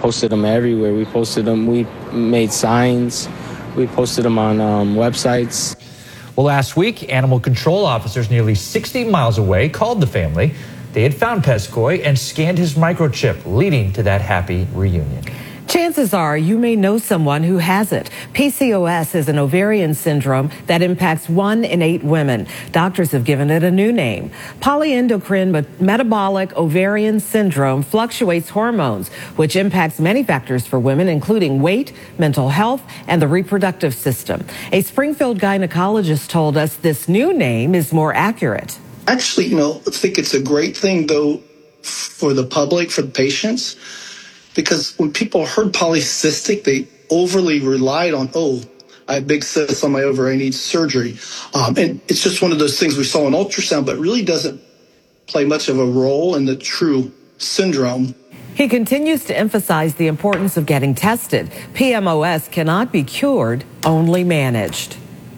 posted them everywhere. We posted them. We made signs. We posted them on websites. Well, last week, animal control officers nearly 60 miles away called the family. They had found Peskoi and scanned his microchip, leading to that happy reunion. Chances are you may know someone who has it. PCOS is an ovarian syndrome that impacts 1 in 8 women. Doctors have given it a new name. Polyendocrine metabolic ovarian syndrome fluctuates hormones, which impacts many factors for women, including weight, mental health, and the reproductive system. A Springfield gynecologist told us this new name is more accurate. Actually, I think it's a great thing, though, for the public, for the patients. Because when people heard polycystic, they overly relied on, I have big cysts on my ovary, I need surgery. And it's just one of those things we saw in ultrasound, but really doesn't play much of a role in the true syndrome. He continues to emphasize the importance of getting tested. PMOS cannot be cured, only managed.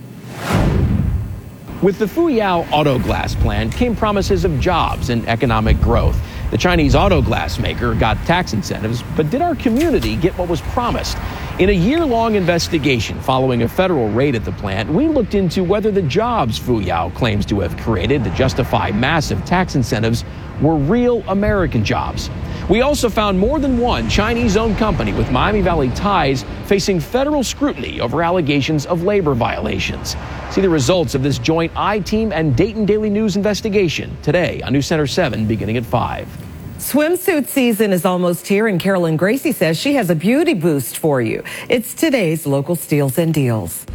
With the Fuyao auto glass plant came promises of jobs and economic growth. The Chinese auto glass maker got tax incentives, but did our community get what was promised? In a year-long investigation following a federal raid at the plant, we looked into whether the jobs Fuyao claims to have created to justify massive tax incentives were real American jobs. We also found more than one Chinese-owned company with Miami Valley ties facing federal scrutiny over allegations of labor violations. See the results of this joint I-Team and Dayton Daily News investigation today on News Center 7 beginning at 5. Swimsuit season is almost here, and Carolyn Gracie says she has a beauty boost for you. It's today's local steals and deals.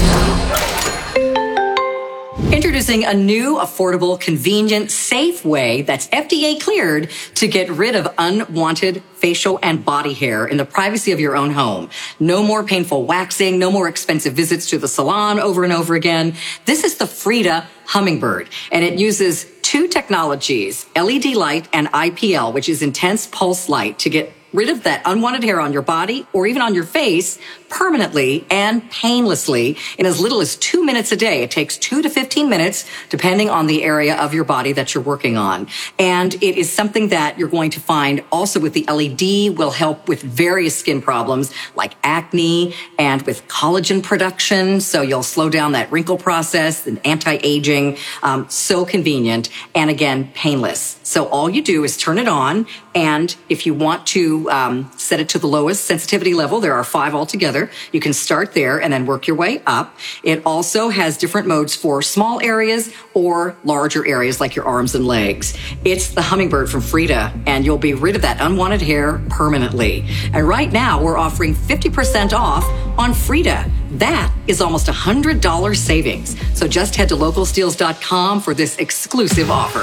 Introducing a new, affordable, convenient, safe way that's FDA cleared to get rid of unwanted facial and body hair in the privacy of your own home. No more painful waxing, no more expensive visits to the salon over and over again. This is the Frida Hummingbird, and it uses 2 technologies, LED light and IPL, which is intense pulse light, to get rid of that unwanted hair on your body or even on your face permanently and painlessly in as little as 2 minutes a day. It takes 2 to 15 minutes, depending on the area of your body that you're working on. And it is something that you're going to find also with the LED will help with various skin problems like acne and with collagen production. So you'll slow down that wrinkle process and anti-aging. So convenient and again, painless. So all you do is turn it on. And if you want to set it to the lowest sensitivity level, there are 5 altogether. You can start there and then work your way up. It also has different modes for small areas or larger areas like your arms and legs. It's the Hummingbird from Frida, and you'll be rid of that unwanted hair permanently. And right now, we're offering 50% off on Frida. That is almost $100 savings. So just head to localsteals.com for this exclusive offer.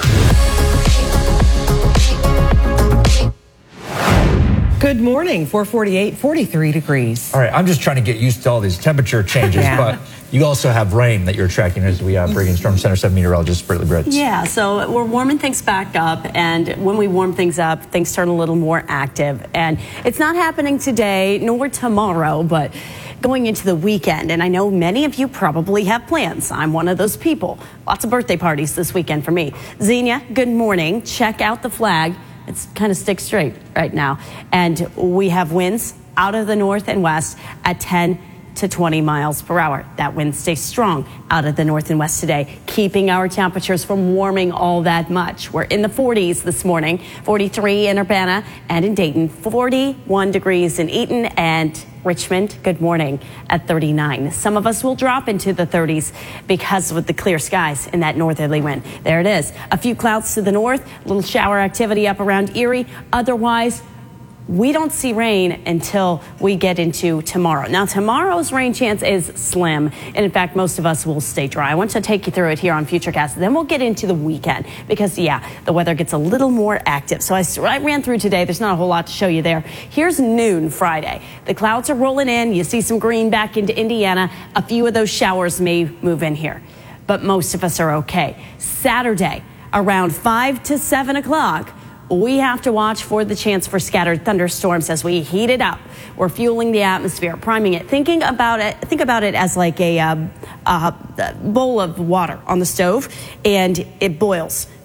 Good morning, 448, 43 degrees. All right, I'm just trying to get used to all these temperature changes, but you also have rain that you're tracking as we bring in Storm Center 7 meteorologist Brittany Britz. Yeah, so we're warming things back up, and when we warm things up, things turn a little more active. And it's not happening today nor tomorrow, but going into the weekend, and I know many of you probably have plans. I'm one of those people. Lots of birthday parties this weekend for me. Xenia, good morning. Check out the flag. It's kind of stick straight right now. And we have winds out of the north and west at 10 to 20 miles per hour. That wind stays strong out of the north and west today, keeping our temperatures from warming all that much. We're in the 40s this morning, 43 in Urbana and in Dayton, 41 degrees in Eaton and Richmond, good morning, at 39. Some of us will drop into the 30s because of the clear skies in that northerly wind. There it is. A few clouds to the north, a little shower activity up around Erie. Otherwise, we don't see rain until we get into tomorrow. Now, tomorrow's rain chance is slim. And in fact, most of us will stay dry. I want to take you through it here on Futurecast. Then we'll get into the weekend because, the weather gets a little more active. So I ran through today. There's not a whole lot to show you there. Here's noon Friday. The clouds are rolling in. You see some green back into Indiana. A few of those showers may move in here, but most of us are okay. Saturday, around 5 to 7 o'clock, we have to watch for the chance for scattered thunderstorms as we heat it up. We're fueling the atmosphere, priming it. Think about it as like a bowl of water on the stove, and it boils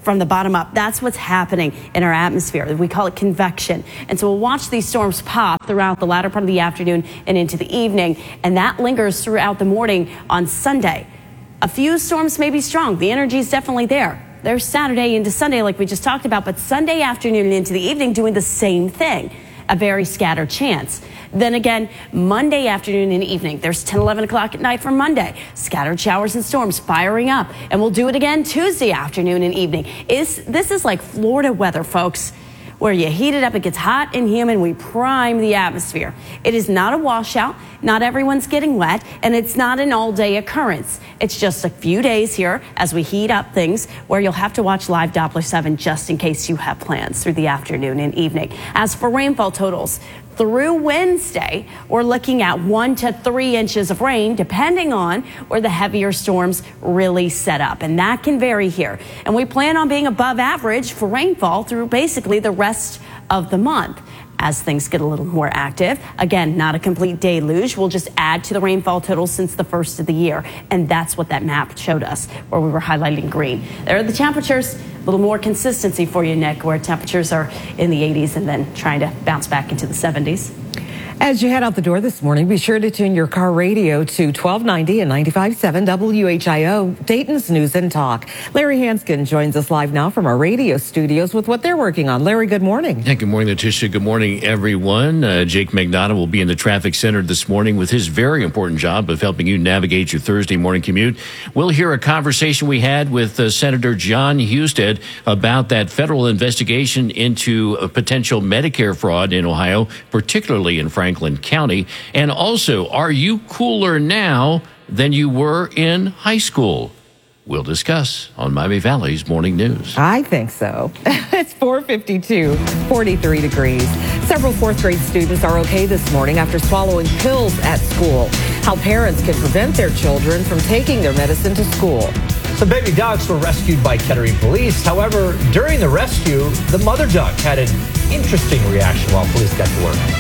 from the bottom up. That's what's happening in our atmosphere. We call it convection. And so we'll watch these storms pop throughout the latter part of the afternoon and into the evening, and that lingers throughout the morning on Sunday. A few storms may be strong. The energy is definitely there. There's Saturday into Sunday like we just talked about, but Sunday afternoon and into the evening doing the same thing. A very scattered chance. Then again, Monday afternoon and evening, there's 10, 11 o'clock at night for Monday. Scattered showers and storms firing up. And we'll do it again Tuesday afternoon and evening. This is like Florida weather, folks, where you heat it up, it gets hot and humid, we prime the atmosphere. It is not a washout. Not everyone's getting wet, and it's not an all-day occurrence. It's just a few days here as we heat up things where you'll have to watch live Doppler 7 just in case you have plans through the afternoon and evening. As for rainfall totals, through Wednesday, we're looking at 1 to 3 inches of rain, depending on where the heavier storms really set up. And that can vary here. And we plan on being above average for rainfall through basically the rest of the month. As things get a little more active, again, not a complete deluge. We'll just add to the rainfall totals since the first of the year. And that's what that map showed us, where we were highlighting green. There are the temperatures, a little more consistency for you, Nick, where temperatures are in the 80s and then trying to bounce back into the 70s. As you head out the door this morning, be sure to tune your car radio to 1290 and 95.7 WHIO, Dayton's News and Talk. Larry Hanskin joins us live now from our radio studios with what they're working on. Larry, good morning. Yeah, good morning, Letitia. Good morning, everyone. Jake Magnotta will be in the traffic center this morning with his very important job of helping you navigate your Thursday morning commute. We'll hear a conversation we had with Senator John Husted about that federal investigation into a potential Medicare fraud in Ohio, particularly in Franklin County. And also, are you cooler now than you were in high school? We'll discuss on Miami Valley's Morning News. I think so. It's 4:52, 43 degrees. Several fourth grade students are okay this morning after swallowing pills at school. How parents can prevent their children from taking their medicine to school. Some baby ducks were rescued by Kettering police. However, during the rescue, the mother duck had an interesting reaction while police got to work.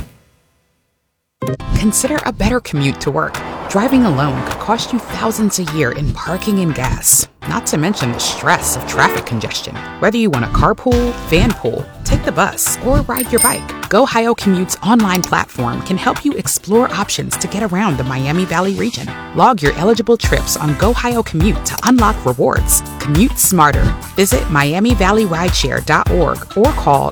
Consider a better commute to work. Driving alone could cost you thousands a year in parking and gas, not to mention the stress of traffic congestion. Whether you want to carpool, vanpool, take the bus, or ride your bike, GoHio Commute's online platform can help you explore options to get around the Miami Valley region. Log your eligible trips on GoHio Commute to unlock rewards. Commute smarter. Visit MiamiValleyRideshare.org or call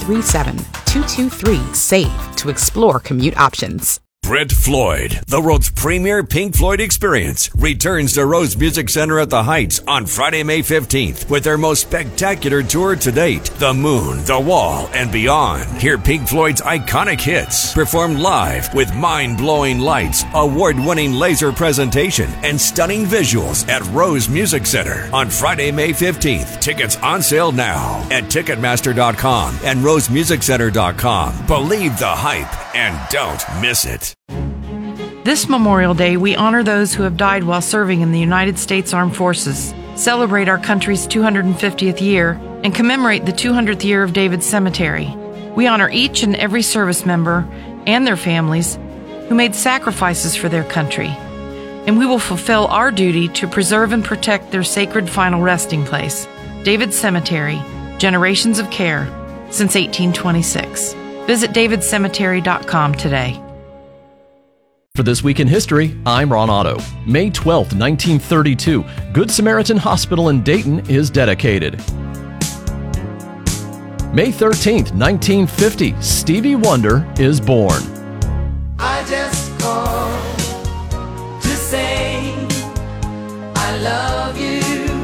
937-223-SAVE to explore commute options. Brent Floyd, the world's premier Pink Floyd experience, returns to Rose Music Center at the Heights on Friday, May 15th with their most spectacular tour to date, The Moon, The Wall, and Beyond. Hear Pink Floyd's iconic hits performed live with mind-blowing lights, award-winning laser presentation, and stunning visuals at Rose Music Center on Friday, May 15th. Tickets on sale now at Ticketmaster.com and RoseMusicCenter.com. Believe the hype and don't miss it. This Memorial Day, we honor those who have died while serving in the United States Armed Forces, celebrate our country's 250th year, and commemorate the 200th year of David's Cemetery. We honor each and every service member and their families who made sacrifices for their country, and we will fulfill our duty to preserve and protect their sacred final resting place, David's Cemetery, generations of care since 1826. Visit davidcemetery.com today. For This Week in History, I'm Ron Otto. May 12, 1932, Good Samaritan Hospital in Dayton is dedicated. May 13, 1950, Stevie Wonder is born. I just called to say I love you.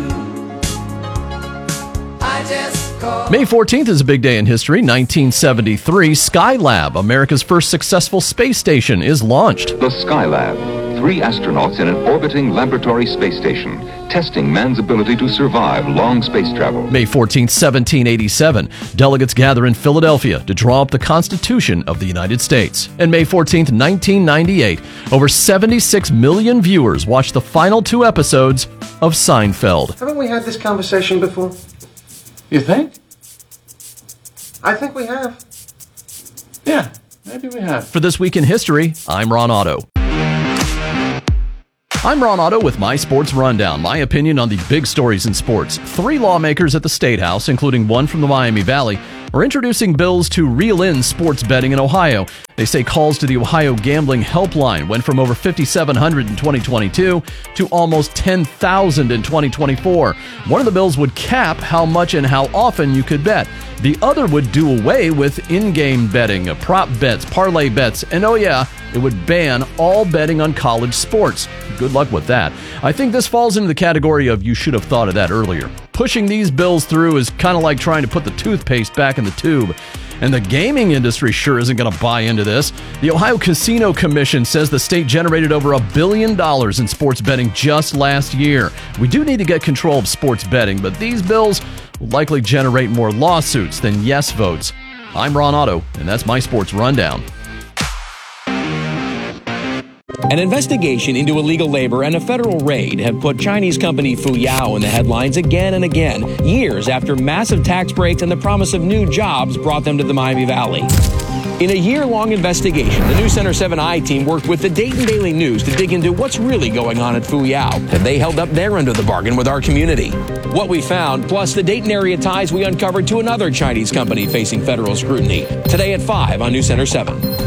I just called. May 14th is a big day in history. 1973, Skylab, America's first successful space station, is launched. The Skylab, 3 astronauts in an orbiting laboratory space station, testing man's ability to survive long space travel. May 14th, 1787, delegates gather in Philadelphia to draw up the Constitution of the United States. And May 14th, 1998, over 76 million viewers watched the final 2 episodes of Seinfeld. Haven't we had this conversation before? You think? I think we have. Yeah, maybe we have. For This Week in History, I'm Ron Otto. I'm Ron Otto with My Sports Rundown. My opinion on the big stories in sports. 3 lawmakers at the State House, including one from the Miami Valley, are introducing bills to reel in sports betting in Ohio. They say calls to the Ohio Gambling Helpline went from over 5,700 in 2022 to almost 10,000 in 2024. One of the bills would cap how much and how often you could bet. The other would do away with in-game betting, prop bets, parlay bets, and oh yeah, it would ban all betting on college sports. Good luck with that. I think this falls into the category of you should have thought of that earlier. Pushing these bills through is kind of like trying to put the toothpaste back in the tube. And the gaming industry sure isn't going to buy into this. The Ohio Casino Commission says the state generated over $1 billion in sports betting just last year. We do need to get control of sports betting, but these bills will likely generate more lawsuits than yes votes. I'm Ron Otto, and that's my Sports Rundown. An investigation into illegal labor and a federal raid have put Chinese company Fuyao in the headlines again and again, years after massive tax breaks and the promise of new jobs brought them to the Miami Valley. In a year-long investigation, the News Center 7i team worked with the Dayton Daily News to dig into what's really going on at Fuyao. Have they held up their end of the bargain with our community? What we found, plus the Dayton area ties we uncovered to another Chinese company facing federal scrutiny. Today at 5 on News Center 7.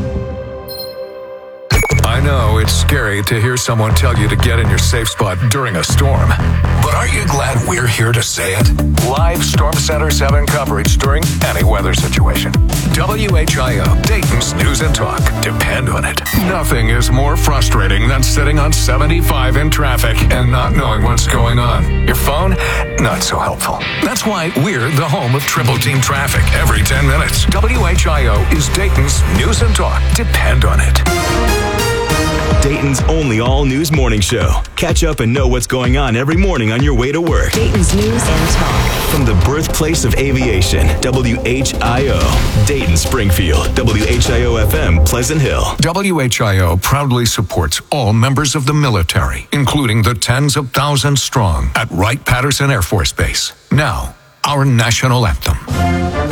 I know it's scary to hear someone tell you to get in your safe spot during a storm. But aren't you glad we're here to say it? Live Storm Center 7 coverage during any weather situation. WHIO, Dayton's News and Talk. Depend on it. Nothing is more frustrating than sitting on 75 in traffic and not knowing what's going on. Your phone, not so helpful. That's why we're the home of Triple Team Traffic every 10 minutes. WHIO is Dayton's News and Talk. Depend on it. Dayton's only all-news morning show. Catch up and know what's going on every morning on your way to work. Dayton's News and Talk. From the birthplace of aviation, WHIO. Dayton, Springfield. WHIO-FM, Pleasant Hill. WHIO proudly supports all members of the military, including the tens of thousands strong at Wright-Patterson Air Force Base. Now, our national anthem.